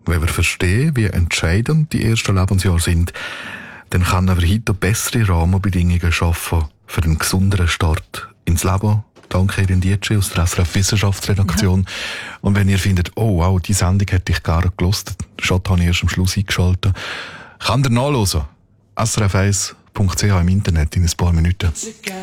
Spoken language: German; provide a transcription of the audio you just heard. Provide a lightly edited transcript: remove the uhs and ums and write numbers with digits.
Wenn wir verstehen, wie entscheidend die ersten Lebensjahre sind, dann kann er heute bessere Rahmenbedingungen schaffen für einen gesünderen Start ins Leben. Danke, Irin Dietschi aus der SRF Wissenschaftsredaktion. Ja. Und wenn ihr findet, oh wow, die Sendung hätte ich gar nicht gehört, schon habe ich erst am Schluss eingeschaltet, kann ihr nachhören. srf1.ch im Internet in ein paar Minuten.